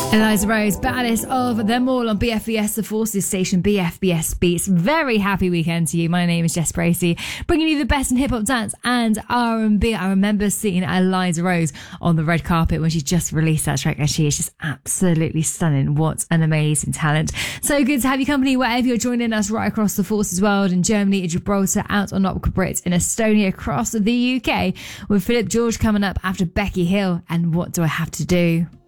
Eliza Rose, baddest of them all on BFBS, the Forces station, BFBS Beats. Very happy weekend to you. My name is Jess Bracey, bringing you the best in hip-hop, dance and R&B. I remember seeing Eliza Rose on the red carpet when she just released that track, and she is just absolutely stunning. What an amazing talent. So good to have your company wherever you're joining us right across the Forces world, in Germany, in Gibraltar, out on Opera Brit, in Estonia, across the UK, with Philip George coming up after Becky Hill and What Do I Have to Do?